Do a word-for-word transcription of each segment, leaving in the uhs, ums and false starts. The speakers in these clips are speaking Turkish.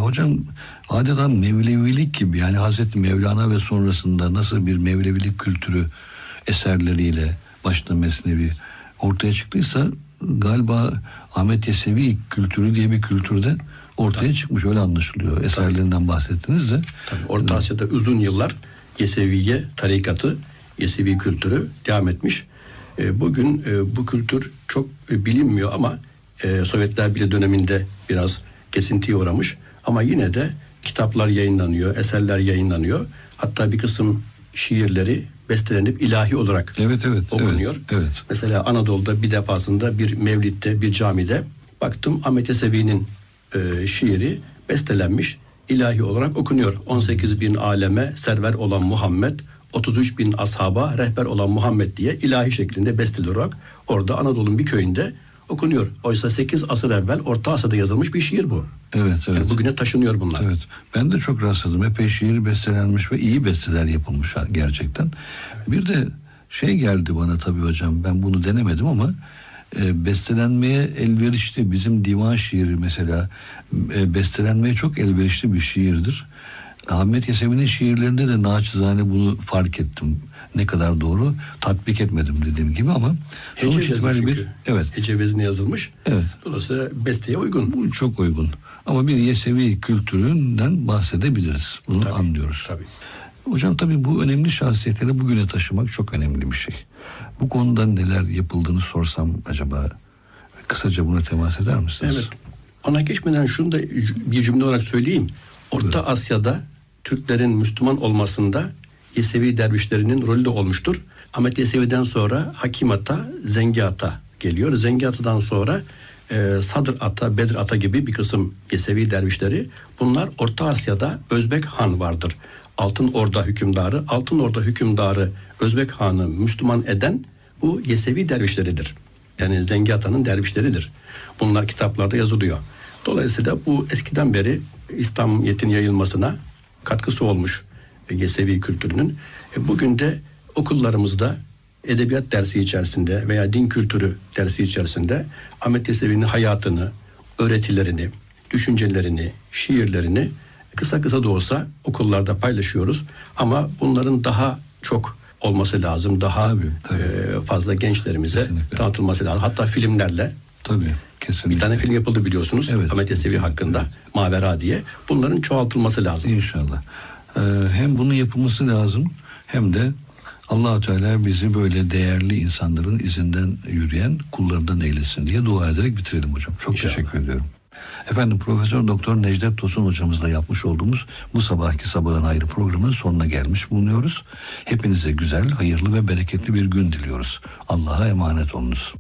hocam adeta Mevlevilik gibi, yani Hazreti Mevlana ve sonrasında nasıl bir Mevlevilik kültürü eserleriyle başta Mesnevi ortaya çıktıysa, galiba Ahmet Yesevi kültürü diye bir kültürde ortaya Tabii. çıkmış, öyle anlaşılıyor. Eserlerinden bahsettiniz de. Tabii, Orta Asya'da uzun yıllar Yeseviye tarikatı, Yesevi kültürü devam etmiş. E, bugün e, bu kültür çok e, bilinmiyor ama e, Sovyetler Birliği döneminde biraz kesintiye uğramış. Ama yine de kitaplar yayınlanıyor, eserler yayınlanıyor. Hatta bir kısım şiirleri bestelenip ilahi olarak evet, evet, okunuyor. Evet, evet. Mesela Anadolu'da bir defasında bir mevlitte, bir camide baktım, Ahmet Yesevi'nin e, şiiri bestelenmiş, ilahi olarak okunuyor. on sekiz bin aleme server olan Muhammed, otuz üç bin ashaba rehber olan Muhammed diye ilahi şeklinde besteli olarak orada Anadolu'nun bir köyünde okunuyor. Oysa sekiz asır evvel Orta Asya'da yazılmış bir şiir bu. Evet, evet. Yani bugüne taşınıyor bunlar. Evet. Ben de çok rastladım. Epey şiir bestelenmiş ve iyi besteler yapılmış gerçekten. Bir de şey geldi bana tabii hocam, ben bunu denemedim ama e, bestelenmeye elverişli, bizim divan şiiri mesela e, bestelenmeye çok elverişli bir şiirdir. Ahmet Yesevi'nin şiirlerinde de naçizane bunu fark ettim. Ne kadar doğru tatbik etmedim dediğim gibi ama sonuç itibariyle bir evet hece vezine yazılmış. Evet. Dolayısıyla besteye uygun. Bu çok uygun. Ama bir Yesevi kültüründen bahsedebiliriz. Bunu tabii, anlıyoruz. Tabii. Hocam tabii bu önemli şahsiyetleri bugüne taşımak çok önemli bir şey. Bu konuda neler yapıldığını sorsam acaba, kısaca buna temas eder misiniz? Evet. Ona geçmeden şunu da bir cümle olarak söyleyeyim. Orta evet. Asya'da Türklerin Müslüman olmasında Yesevi dervişlerinin rolü de olmuştur. Ahmet Yesevi'den sonra Hakim Ata, Zengi Ata geliyor. Zengi Ata'dan sonra e, Sadr Ata, Bedr Ata gibi bir kısım Yesevi dervişleri. Bunlar Orta Asya'da Özbek Han vardır. Altın Orda hükümdarı. Altın Orda hükümdarı Özbek Han'ı Müslüman eden bu Yesevi dervişleridir. Yani Zengi Ata'nın dervişleridir. Bunlar kitaplarda yazılıyor. Dolayısıyla bu eskiden beri İslamiyet'in yayılmasına katkısı olmuş Yesevi kültürünün. E bugün de okullarımızda edebiyat dersi içerisinde veya din kültürü dersi içerisinde Ahmet Yesevi'nin hayatını, öğretilerini, düşüncelerini, şiirlerini kısa kısa da olsa okullarda paylaşıyoruz. Ama bunların daha çok olması lazım. Daha tabii, tabii. E, fazla gençlerimize kesinlikle tanıtılması lazım. Hatta filmlerle. Tabii. Kesinlikle. Bir tane film yapıldı biliyorsunuz. Evet. Ahmet Yesevi hakkında. Evet. Mavera diye. Bunların çoğaltılması lazım. İnşallah. Ee, hem bunun yapılması lazım hem de Allah-u Teala bizi böyle değerli insanların izinden yürüyen kullarından eylesin diye dua ederek bitirelim hocam. Çok İnşallah. Teşekkür ediyorum. Efendim Profesör Doktor Necdet Tosun hocamızla yapmış olduğumuz bu sabahki Sabahın Hayrı programının sonuna gelmiş bulunuyoruz. Hepinize güzel, hayırlı ve bereketli bir gün diliyoruz. Allah'a emanet olunuz.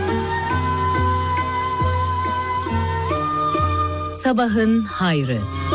Sabahın Hayrı.